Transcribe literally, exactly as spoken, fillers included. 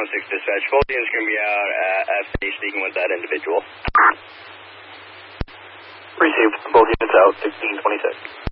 one six dispatch. Both units going to be out at F A speaking with that individual. Received. Both units out, sixteen twenty-six.